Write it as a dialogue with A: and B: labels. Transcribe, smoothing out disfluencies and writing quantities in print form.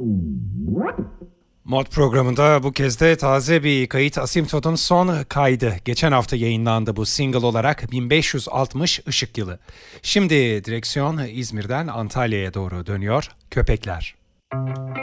A: Mod programında bu kez de taze bir kayıt, Asymptote'un son kaydı. Geçen hafta yayınlandı bu single olarak, 1560 ışık yılı. Şimdi direksiyon İzmir'den Antalya'ya doğru dönüyor. Köpekler.